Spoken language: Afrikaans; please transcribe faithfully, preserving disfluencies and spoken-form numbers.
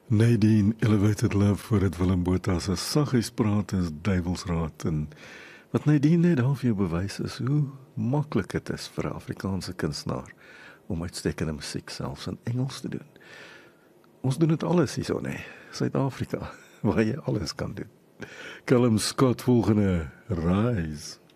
Nadine Elevated Love voor het Willem Botha se saggies praat is duiwelsraad en wat Nadine net half jou bewys is hoe maklik dit is vir 'n Afrikaanse kunstenaar om uitstekende musiek selfs in Engels te doen. Ons doen dit alles hierso, nee, Suid-Afrika, waar jy alles kan doen. Callum Scott volgende Rise.